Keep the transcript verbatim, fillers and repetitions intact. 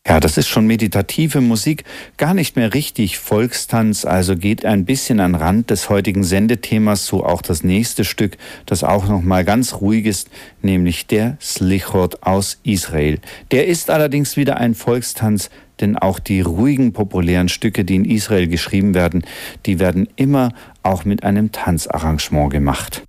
Ja, das ist schon meditative Musik, gar nicht mehr richtig Volkstanz, also geht ein bisschen an den Rand des heutigen Sendethemas, so auch das nächste Stück, das auch nochmal ganz ruhig ist, nämlich der Slichot aus Israel. Der ist allerdings wieder ein Volkstanz, denn auch die ruhigen, populären Stücke, die in Israel geschrieben werden, die werden immer auch mit einem Tanzarrangement gemacht.